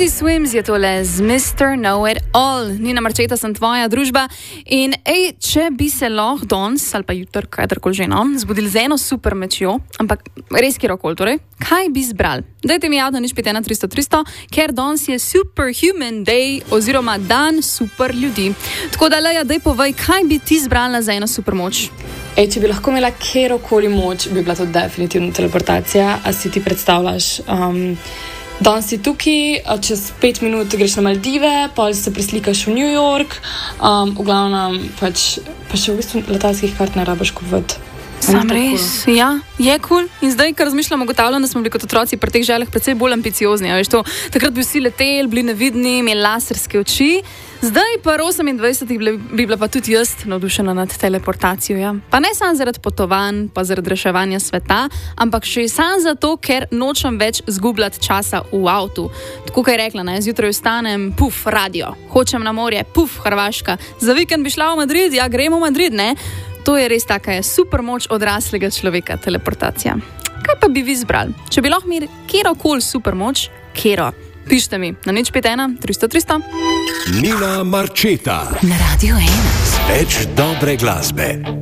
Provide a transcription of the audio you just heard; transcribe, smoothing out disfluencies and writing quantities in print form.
Teddy Swims je tole z Mr. Know-It-All. Nina Marčeta sem tvoja družba in če bi se lahko danes ali pa jutri, kadarkoli že zbudili z eno super mečjo, ampak res kjerokoli, torej, kaj bi zbrali? Dajte mi javno nič 5 na 300, ker danes je Superhuman Day oziroma dan super ljudi. Tako da, Leja, daj povej, kaj bi ti zbrala za eno super moč? Če bi lahko imela kjerokoli moč, bi bila to definitivno teleportacija. A si ti predstavljaš, danes si tukaj, čez 5 minut greš na Maldive, pa se preslikaš v New York, v glavnem pa še v bistvu letalskih kart ne rabiš kupovati. Sam res, cool. Ja, je kul. In zdaj, ko razmišljamo, ugotavljam, da smo bili kot otroci pri teh željah precej bolj ambiciozni. Takrat bi vsi leteli, bili nevidni, imeli laserske oči. Zdaj pa 28 bi bila pa tudi jaz navdušena nad teleportacijo. Ja. Pa ne samo zaradi potovanj, pa zaradi reševanja sveta, ampak še samo zato, ker nočem več zgubljati časa v avtu. Tako kot je rekla, zjutraj vstanem, puf, radio. Hočem na morje, puf, Hrvaška. Za vikend bi šla v Madrid, ja, gremo v Madrid, ne? To je res taka super moč odraslega človeka, teleportacija. Kaj pa bi vi zbrali? Če bi lahko imeli kjerokoli super moč, kjero? Pišite mi na nič 5 300 300. Nina Marčeta na Radio 1. Več dobre glasbe.